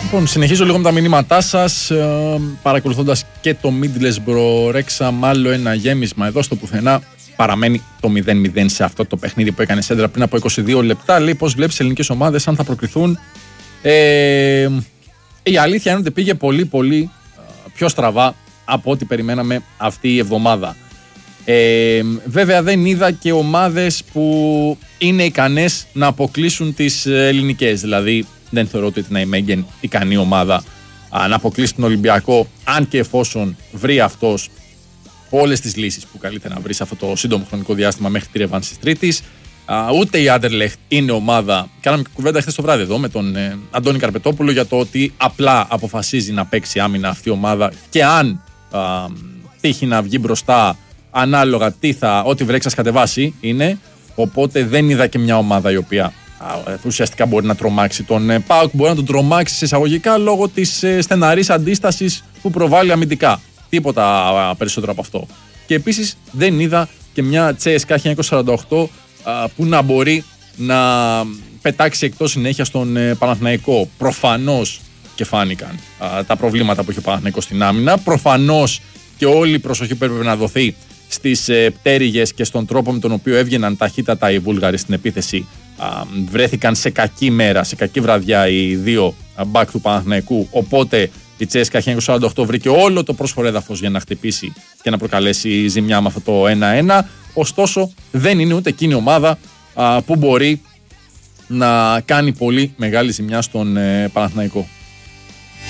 Λοιπόν, συνεχίζω λίγο με τα μηνύματά σας, παρακολουθώντας και το Middlesbrough Wrexham, άλλο ένα γέμισμα εδώ στο πουθενά. Παραμένει το 0-0 σε αυτό το παιχνίδι που έκανε σέντρα πριν από 22 λεπτά. Λέει πώς βλέπεις ελληνικές ομάδες, αν θα προκριθούν. Η αλήθεια είναι ότι πήγε πολύ πιο στραβά από ό,τι περιμέναμε αυτή η εβδομάδα. Βέβαια δεν είδα και ομάδες που είναι ικανές να αποκλείσουν τις ελληνικές. Δηλαδή δεν θεωρώ ότι είναι η Μέγγεν ικανή ομάδα να αποκλείσει τον Ολυμπιακό, αν και εφόσον βρει αυτός όλες τις λύσεις που καλείται να βρει σε αυτό το σύντομο χρονικό διάστημα μέχρι τη ρεβάνση της Τρίτης. Ούτε η Άντερλεχτ είναι ομάδα. Κάναμε κουβέντα χθες το βράδυ εδώ με τον Αντώνη Καρπετόπουλο για το ότι απλά αποφασίζει να παίξει άμυνα αυτή η ομάδα και αν τύχει να βγει μπροστά, ανάλογα ό,τι βρέξει να κατεβάσει είναι. Οπότε δεν είδα και μια ομάδα η οποία ουσιαστικά μπορεί να τρομάξει τον ΠΑΟΚ. Μπορεί να τον τρομάξει σε εισαγωγικά λόγω της στεναρής αντίστασης που προβάλλει αμυντικά. Τίποτα περισσότερο από αυτό. Και επίσης δεν είδα και μια Τσέσκα 1948 που να μπορεί να πετάξει εκτός συνέχεια στον Παναθηναϊκό. Προφανώς και φάνηκαν τα προβλήματα που είχε ο Παναθηναϊκός στην άμυνα. Προφανώς και όλη η προσοχή που έπρεπε να δοθεί στις πτέρυγες και στον τρόπο με τον οποίο έβγαιναν ταχύτατα οι Βούλγαροι στην επίθεση. Βρέθηκαν σε κακή μέρα, σε κακή βραδιά οι δύο μπακ του Παναθηναϊκού. Οπότε η Τσέσκα 1948 βρήκε όλο το πρόσφορο έδαφος για να χτυπήσει και να προκαλέσει ζημιά με αυτό το 1-1. Ωστόσο δεν είναι ούτε εκείνη η ομάδα που μπορεί να κάνει πολύ μεγάλη ζημιά στον Παναθηναϊκό.